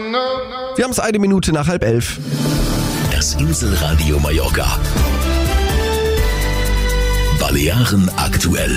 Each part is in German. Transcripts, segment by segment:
Wir haben es 1 Minute nach 10:30. Das Inselradio Mallorca. Balearen aktuell.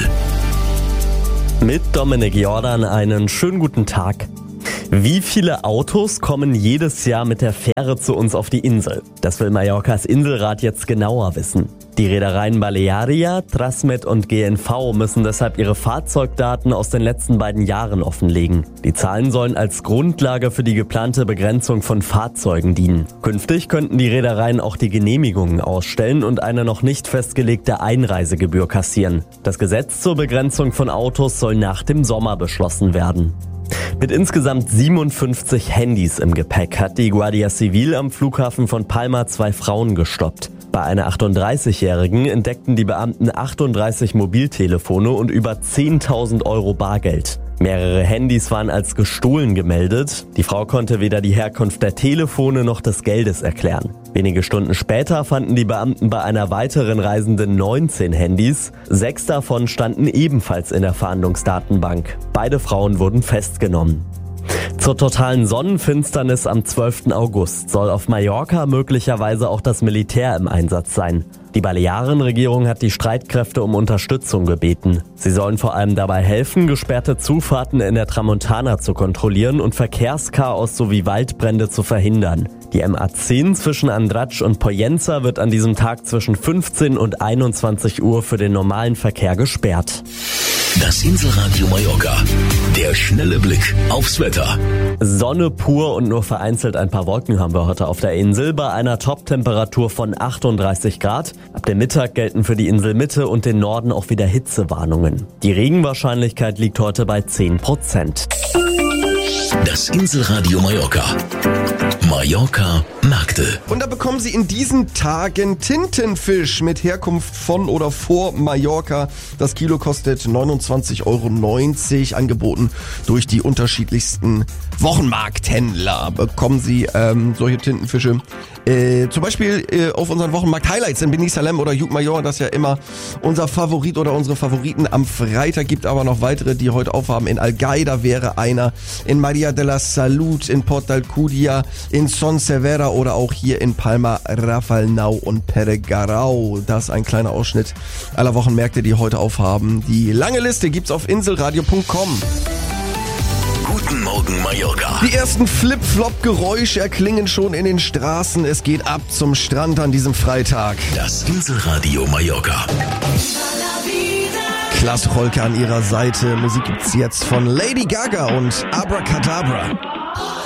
Mit Dominik Jordan einen schönen guten Tag. Wie viele Autos kommen jedes Jahr mit der Fähre zu uns auf die Insel? Das will Mallorcas Inselrat jetzt genauer wissen. Die Reedereien Balearia, Trasmed und GNV müssen deshalb ihre Fahrzeugdaten aus den letzten beiden Jahren offenlegen. Die Zahlen sollen als Grundlage für die geplante Begrenzung von Fahrzeugen dienen. Künftig könnten die Reedereien auch die Genehmigungen ausstellen und eine noch nicht festgelegte Einreisegebühr kassieren. Das Gesetz zur Begrenzung von Autos soll nach dem Sommer beschlossen werden. Mit insgesamt 57 Handys im Gepäck hat die Guardia Civil am Flughafen von Palma 2 Frauen gestoppt. Bei einer 38-Jährigen entdeckten die Beamten 38 Mobiltelefone und über 10.000 Euro Bargeld. Mehrere Handys waren als gestohlen gemeldet. Die Frau konnte weder die Herkunft der Telefone noch des Geldes erklären. Wenige Stunden später fanden die Beamten bei einer weiteren Reisenden 19 Handys. 6 davon standen ebenfalls in der Fahndungsdatenbank. Beide Frauen wurden festgenommen. Zur totalen Sonnenfinsternis am 12. August soll auf Mallorca möglicherweise auch das Militär im Einsatz sein. Die Balearenregierung hat die Streitkräfte um Unterstützung gebeten. Sie sollen vor allem dabei helfen, gesperrte Zufahrten in der Tramontana zu kontrollieren und Verkehrschaos sowie Waldbrände zu verhindern. Die MA10 zwischen Andratx und Pollença wird an diesem Tag zwischen 15 und 21 Uhr für den normalen Verkehr gesperrt. Das Inselradio Mallorca. Der schnelle Blick aufs Wetter. Sonne pur und nur vereinzelt ein paar Wolken haben wir heute auf der Insel bei einer Top-Temperatur von 38 Grad. Ab dem Mittag gelten für die Inselmitte und den Norden auch wieder Hitzewarnungen. Die Regenwahrscheinlichkeit liegt heute bei 10%. Das Inselradio Mallorca. Mallorca Märkte. Und da bekommen Sie in diesen Tagen Tintenfisch mit Herkunft von oder vor Mallorca. Das Kilo kostet 29,90 Euro, angeboten durch die unterschiedlichsten Wochenmarkthändler. Bekommen Sie solche Tintenfische zum Beispiel auf unseren Wochenmarkt-Highlights in Beni Salem oder Yuc Mayor, das ja immer unser Favorit oder unsere Favoriten am Freitag. Gibt aber noch weitere, die heute aufhaben. In Algaida wäre einer, in Maria de la Salud, in Port d'Alcudia, in Son Servera oder auch hier in Palma, Rafalnau und Peregarau. Das ist ein kleiner Ausschnitt aller Wochenmärkte, die heute aufhaben. Die lange Liste gibt's auf inselradio.com. Guten Morgen Mallorca. Die ersten Flip-Flop-Geräusche erklingen schon in den Straßen. Es geht ab zum Strand an diesem Freitag. Das Inselradio Mallorca. Klaas Rolke an ihrer Seite. Musik gibt's jetzt von Lady Gaga und Abracadabra.